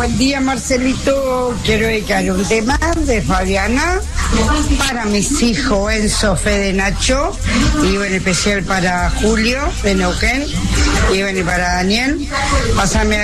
Buen día, Marcelito. Quiero dedicar un tema de Fabiana para mis hijos Enzo, Fede, Nacho, y en especial para Julio de Neuquén, y bueno, y para Daniel. Pásame